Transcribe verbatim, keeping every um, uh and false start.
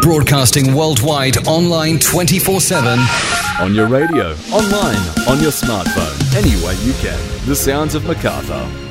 Broadcasting worldwide, online twenty-four seven. On your radio, online, on your smartphone, any way you can. The sounds of Macarthur.